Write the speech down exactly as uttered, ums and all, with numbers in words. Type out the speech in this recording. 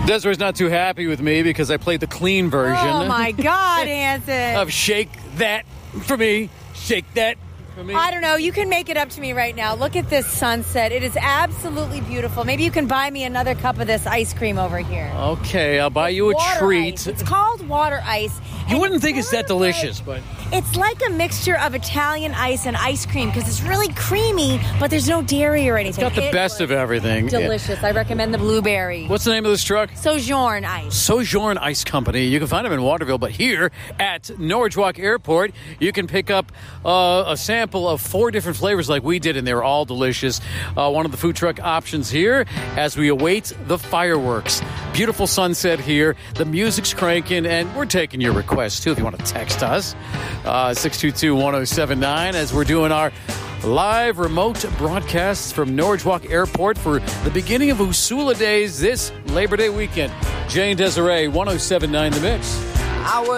Desiree's not too happy with me because I played the clean version. Oh, my God, Hanson. Of Shake That for me. Shake That for me. I don't know. You can make it up to me right now. Look at this sunset. It is absolutely beautiful. Maybe you can buy me another cup of this ice cream over here. Okay, I'll buy you a Water treat. ice. It's called water ice. You and wouldn't think it's it's that sort of delicious, like- but... It's like a mixture of Italian ice and ice cream because it's really creamy, but there's no dairy or anything. It's got the It best was of everything. Delicious. I recommend the blueberry. What's the name of this truck? Sojourn Ice. Sojourn Ice Company. You can find them in Waterville, but here at Norwich Walk Airport, you can pick up uh, a sample of four different flavors like we did, and they're all delicious. Uh, one of the food truck options here as we await the fireworks. Beautiful sunset here. The music's cranking, and we're taking your requests, too, if you want to text us. Uh, six two two, one oh seven nine as we're doing our live remote broadcasts from Norwich Walk Airport for the beginning of Usula Days this Labor Day weekend. Jane Desiree, one oh seven nine The Mix. I was